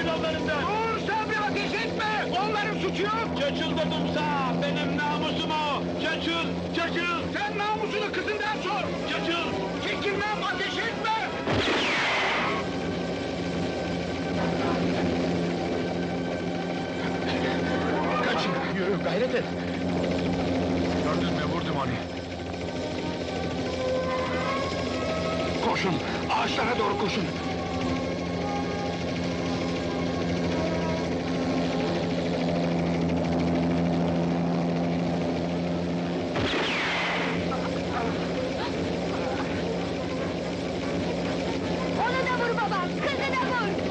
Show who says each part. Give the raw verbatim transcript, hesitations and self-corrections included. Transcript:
Speaker 1: dallarından!
Speaker 2: Dur, sen bir ateş etme! Onların suçu yok!
Speaker 1: Çöçül dedimse, benim namusum o! Çöçül, çöçül!
Speaker 2: Sen namusunu kızından sor!
Speaker 1: Çöçül!
Speaker 2: Çekilmem, ateş etme!
Speaker 1: Kaçın, yürü, gayret et! Gördün mü, vurdum onu! Koşun, ağaçlara doğru koşun!
Speaker 3: Onu da vur baba, kızı da vur!